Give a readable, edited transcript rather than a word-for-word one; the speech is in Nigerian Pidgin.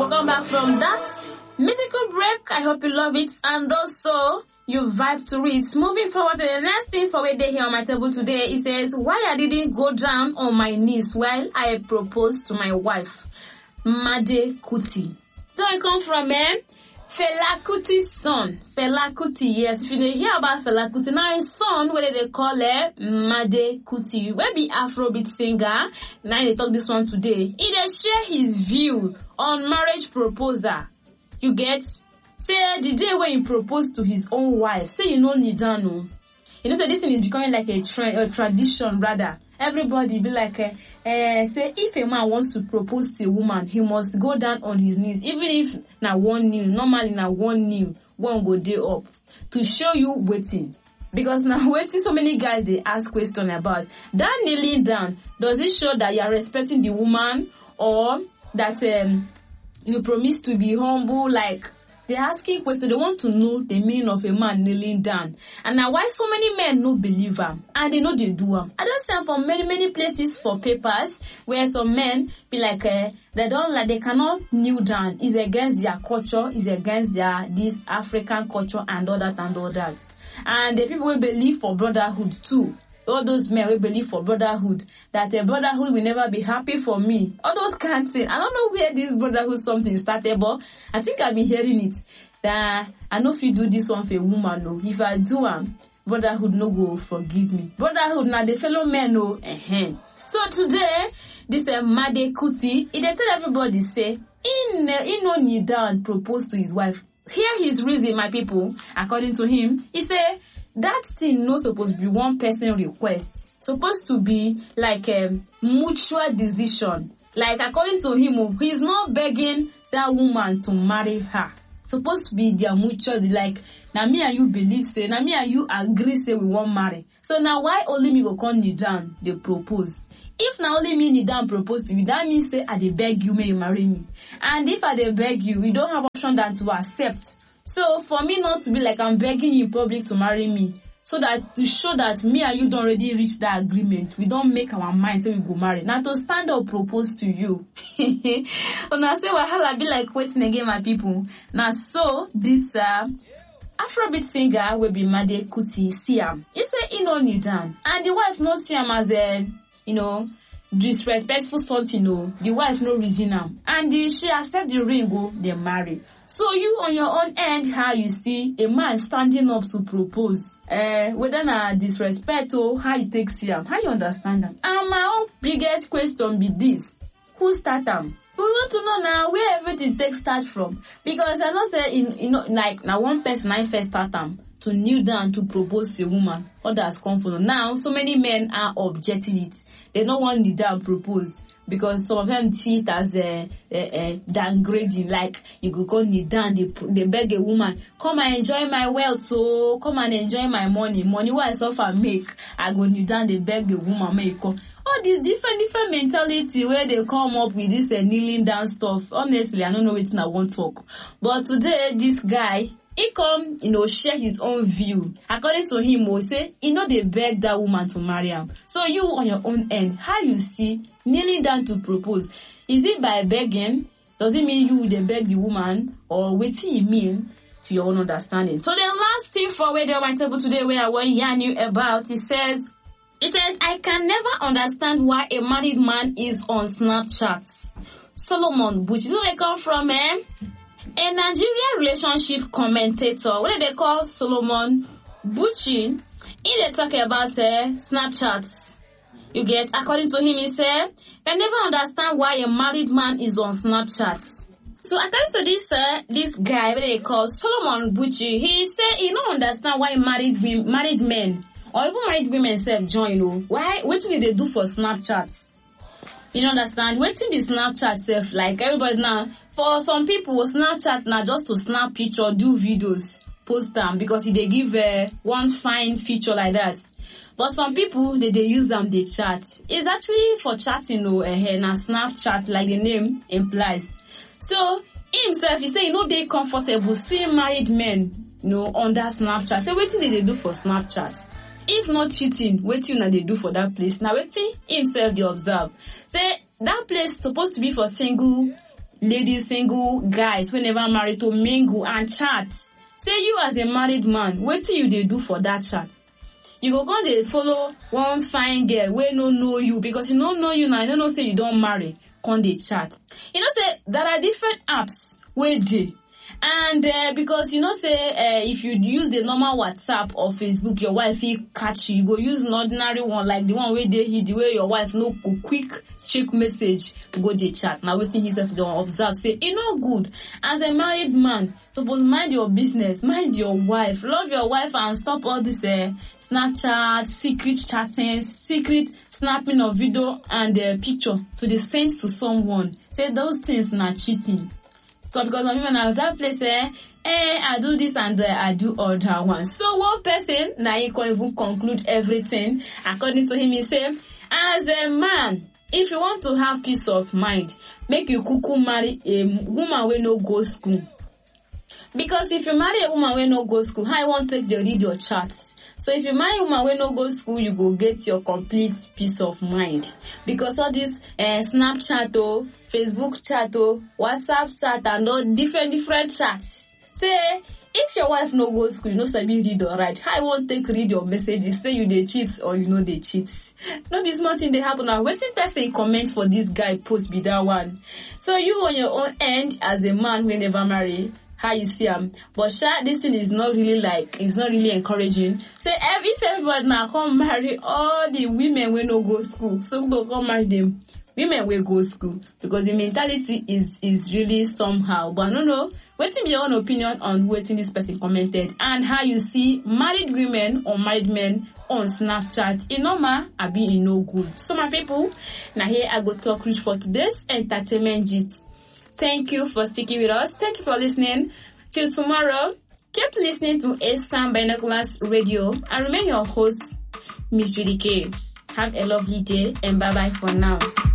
Welcome back from that musical break. I hope you love it and also you vibe to it. Moving forward to the next thing for what they here on my table today, it says, why I didn't go down on my knees while I proposed to my wife, Made Kuti. Don't it come from Fela Kuti's son. Fela Kuti, yes. If you don't hear about Fela Kuti, now his son, what they call it, Made Kuti. Where be Afrobeat singer. Now they talk this one today. He dey share his view on marriage proposal. You get? Say the day when he proposed to his own wife, say you know Nidano. You know, so this thing is becoming like a tradition, rather. Everybody be like, say if a man wants to propose to a woman, he must go down on his knees, even if na one knee, normally na one knee, one go day up, to show you waiting. Because now waiting, so many guys they ask question about that kneeling down. Does it show that you are respecting the woman, or that you promise to be humble? Like, they're asking questions. They want to know the meaning of a man kneeling down. And now why so many men no believe them and they know they do them. I don't see from many places for papers where some men be like they don't like, they cannot kneel down. It's against their culture, it's against their this African culture and all that and all that. And the people will believe for brotherhood too. All those men will believe for brotherhood, that a brotherhood will never be happy for me. All those can't say. I don't know where this brotherhood something started, but I think I've been hearing it. That I know if you do this one for a woman, no. If I do brotherhood no go forgive me. Brotherhood now the fellow men no. So today, this Made Kuti, he tell everybody say, he no kneel down propose to his wife. Hear his reason, my people. According to him, he say, that thing not supposed to be one person request. Supposed to be like a mutual decision. Like according to him, he's not begging that woman to marry her. Supposed to be their mutual, like, now me and you believe say, now me and you agree say we won't marry. So now why only me go come kneel down, they propose? If now only me kneel down propose to you, that means say I dey beg you, may you marry me. And if I dey beg you, we don't have option than to accept. So for me not to be like I'm begging you in public to marry me, so that to show that me and you don't already reach that agreement, we don't make our mind so we go marry. Now to stand up propose to you. When I say wahala be like waiting again, my people. Now so this Afrobeat singer will be Made Kuti see am. He say he no kneel down, and the wife no see am as a disrespectful something. No, the wife no reason am, and she accept the ring, go they marry. So you on your own end, how you see a man standing up to propose? Whether na disrespect or how you take see am, how you understand them? And my own biggest question be this: who start them? We want to know now where everything takes start from, because I know say like now one person I first start them to kneel down to propose to a woman. Others come follow. Now so many men are objecting it. They don't want kneel down propose, because some of them see it as downgrading. Like you go kneel down, they beg a woman, come and enjoy my wealth, so come and enjoy my money what I suffer make. I go kneel down, they beg a woman, make come. All these different mentality where they come up with this kneeling down stuff. Honestly, I don't know what I want to talk. But today, this guy, he come, share his own view. According to him, he say, they beg that woman to marry him. So you on your own end, how you see kneeling down to propose? Is it by begging? Does it mean you they beg the woman? Or what do you mean to your own understanding? So the last thing for where they're my table today, where I want to yarn you about, it says, I can never understand why a married man is on Snapchat. Solomon Buchi. So they come from a Nigerian relationship commentator. What they call Solomon Buchi? They talk about Snapchat. You get, according to him, he said, I never understand why a married man is on Snapchat. So according to this guy, what they call Solomon Buchi, he said he don't understand why married men or even married women self join, why, what did they do for Snapchat? You understand? Waiting the Snapchat self, like everybody now, for some people, Snapchat now just to snap picture, do videos, post them, because they give one fine feature like that. But some people, they use them, they chat. It's actually for chatting, na Snapchat, like the name implies. So, himself, he say, they comfortable seeing married men, on that Snapchat. So, what did they do for Snapchat? If not cheating, what they do for that place? Now, himself they observe. Say that place supposed to be for single ladies, single guys, who never married, to mingle and chat. Say you as a married man, what do you do for that chat? You go come dey follow one fine girl wey no know you, because you no know you now, you don't know say you don't marry, come dey chat. You know say there are different apps wey dey. And because you know say if you use the normal WhatsApp or Facebook, your wife will catch you. You go use an ordinary one like the one where they hit, the way your wife no go quick check message, go dey chat. Now waiting himself don't observe, say e no good. As a married man, suppose mind your business, mind your wife, love your wife, and stop all this Snapchat, secret chatting, secret snapping of video and picture to the send to someone. Say those things not cheating. So because some people now that place I do this and I do other one. So one person now he can even conclude everything. According to him, he say, as a man, if you want to have peace of mind, make you kuku marry a woman wey no go school. Because if you marry a woman wey no go school, how you want to take the read your charts? So if you marry a woman wey no go school, you go get your complete peace of mind. Because all this Snapchat, Facebook chat, WhatsApp chat, and all different chats. Say, if your wife no go school, you know sabi read or write, how you want to take read your messages? Say you dey cheat or you know they cheat. No be small thing they happen now. Wetin person comment for this guy post be that one. So you on your own end as a man who never marry, how you see him? But this thing is not really it's not really encouraging. So if everybody now come marry all the women wey no go school, so we go come marry them women wey go school, because the mentality is really somehow. But no. Wetin be your own opinion on wetin this person commented, and how you see married women or married men on Snapchat? In normal, abi e no good. So my people, now here I go talk reach for today's entertainment gist. Thank you for sticking with us. Thank you for listening. Till tomorrow, keep listening to ASAM Binoculars Radio. I remain your host, Miss Judy K. Have a lovely day and bye-bye for now.